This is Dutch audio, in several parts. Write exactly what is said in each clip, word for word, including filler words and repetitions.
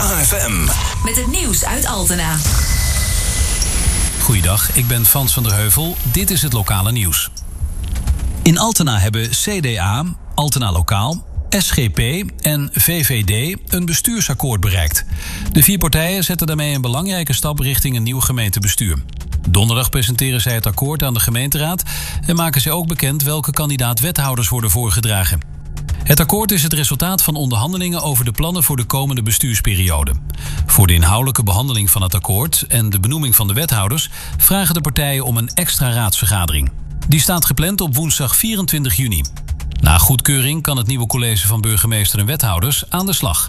A F M. Met het nieuws uit Altena. Goeiedag, ik ben Frans van der Heuvel. Dit is het lokale nieuws. In Altena hebben C D A, Altena Lokaal, S G P en V V D een bestuursakkoord bereikt. De vier partijen zetten daarmee een belangrijke stap richting een nieuw gemeentebestuur. Donderdag presenteren zij het akkoord aan de gemeenteraad en maken zij ook bekend welke kandidaat-wethouders worden voorgedragen. Het akkoord is het resultaat van onderhandelingen over de plannen voor de komende bestuursperiode. Voor de inhoudelijke behandeling van het akkoord en de benoeming van de wethouders vragen de partijen om een extra raadsvergadering. Die staat gepland op woensdag vierentwintig juni. Na goedkeuring kan het nieuwe college van burgemeester en wethouders aan de slag.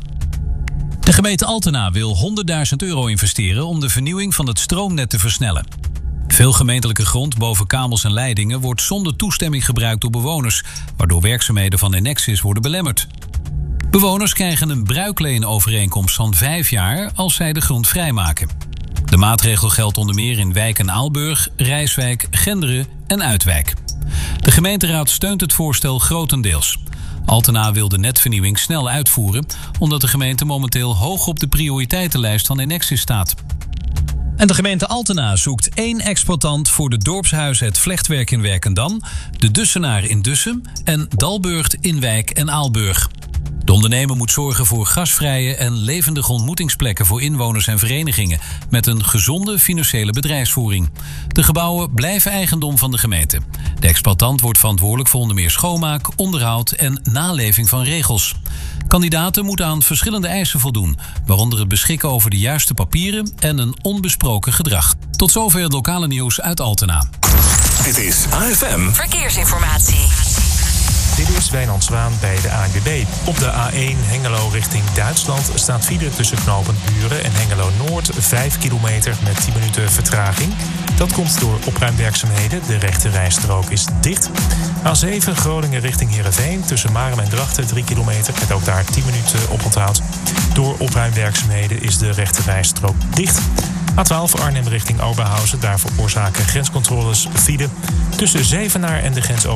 De gemeente Altena wil honderdduizend euro investeren om de vernieuwing van het stroomnet te versnellen. Veel gemeentelijke grond boven kabels en leidingen wordt zonder toestemming gebruikt door bewoners, waardoor werkzaamheden van Enexis worden belemmerd. Bewoners krijgen een bruikleenovereenkomst van vijf jaar als zij de grond vrijmaken. De maatregel geldt onder meer in Wijk en Aalburg, Rijswijk, Genderen en Uitwijk. De gemeenteraad steunt het voorstel grotendeels. Altena wil de netvernieuwing snel uitvoeren, omdat de gemeente momenteel hoog op de prioriteitenlijst van Enexis staat. En de gemeente Altena zoekt één exploitant voor de dorpshuizen Het Vlechtwerk in Werkendam, de Dussenaar in Dussem en Dalburgt in Wijk en Aalburg. De ondernemer moet zorgen voor gasvrije en levendige ontmoetingsplekken voor inwoners en verenigingen met een gezonde financiële bedrijfsvoering. De gebouwen blijven eigendom van de gemeente. De exploitant wordt verantwoordelijk voor onder meer schoonmaak, onderhoud en naleving van regels. Kandidaten moeten aan verschillende eisen voldoen, waaronder het beschikken over de juiste papieren en een onbesproken gedrag. Tot zover het lokale nieuws uit Altena. Dit is A F M. Verkeersinformatie. Dit is Wijnand Zwaan bij de A N W B. Op de A één Hengelo richting Duitsland staat file tussen knooppunt Buren en Hengelo Noord vijf kilometer met tien minuten vertraging. Dat komt door opruimwerkzaamheden. De rechte rijstrook is dicht. A zeven Groningen richting Heerenveen tussen Marum en Drachten drie kilometer met ook daar tien minuten oponthoud. Door opruimwerkzaamheden is de rechte rijstrook dicht. A twaalf Arnhem richting Oberhausen. Daar veroorzaken grenscontroles file tussen Zevenaar en de grens